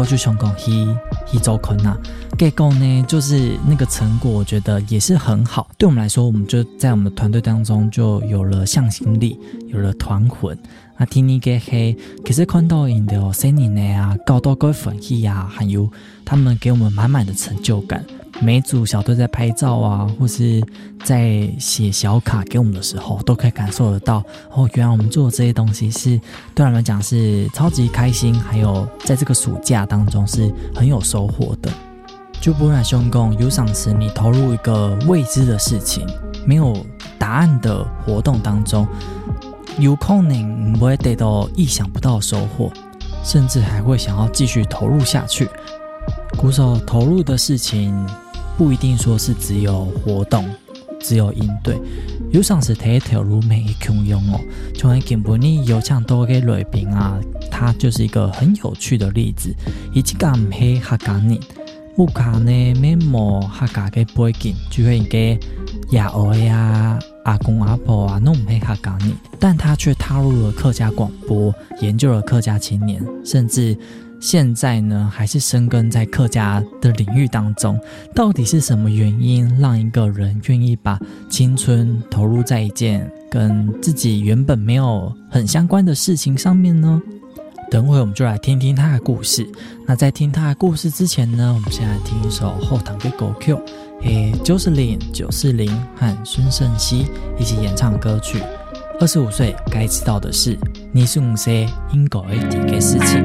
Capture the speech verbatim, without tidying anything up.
考就想讲去去做坑啊，结果呢，就是那个成果，我觉得也是很好。对我们来说，我们就在我们的团队当中就有了向心力，有了团魂。啊，听你嘅係，其實看到因的聲音呢啊，高度嘅歡喜啊，還有他們給我們滿滿的成就感。每一組小隊在拍照啊，或是在寫小卡給我們的時候，都可以感受得到哦，原來我們做的這些東西是對我們來講是超級開心，還有在這個暑假當中是很有收穫的。就不然兄公有賞時你投入一個未知的事情，沒有答案的活動當中，有可能不會得到意想不到的收穫，甚至還會想要繼續投入下去。鼓手投入的事情不一定說是只有活動，只有應對，有時是睇一條路每一群用哦，就像根本你有唱多嘅類評啊，它就是一個很有趣的例子。伊這個唔係客家人，目前呢沒冇客家嘅背景，就係嘅爺爺啊、阿公阿婆啊，都唔係客家人，但他卻踏入了客家廣播，研究了客家青年，甚至現在呢還是深耕在客家的領域當中。到底是什麼原因讓一個人願意把青春投入在一件跟自己原本沒有很相關的事情上面呢？等會我們就來聽聽他的故事。那在聽他的故事之前呢，我們先來聽一首後堂的歌曲，誒，九四零九四零和孫盛希一起演唱歌曲《二十五歲該知道的事》，你是五歲應該會知嘅事情。